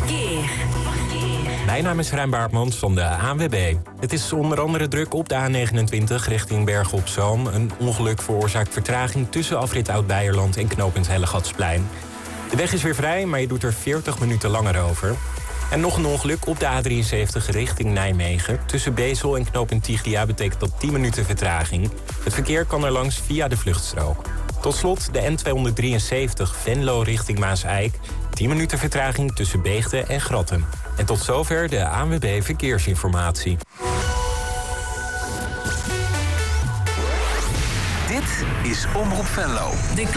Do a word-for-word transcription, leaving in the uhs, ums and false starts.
Verkeer. Mijn naam is Rijn Baartmans van de A N W B. Het is onder andere druk op de A negenentwintig richting Bergen op Zoom. Een ongeluk veroorzaakt vertraging tussen afrit Oud-Beijerland en knooppunt Hellegatsplein. De weg is weer vrij, maar je doet er veertig minuten langer over. En nog een ongeluk op de A drieënzeventig richting Nijmegen. Tussen Bezel en knooppunt Tiglia betekent dat tien minuten vertraging. Het verkeer kan er langs via de vluchtstrook. Tot slot de N tweehonderddrieënzeventig Venlo richting Maasijk. tien minuten vertraging tussen Beegte en Gratten. En tot zover de A N W B Verkeersinformatie. Dit is Omroep Venlo. De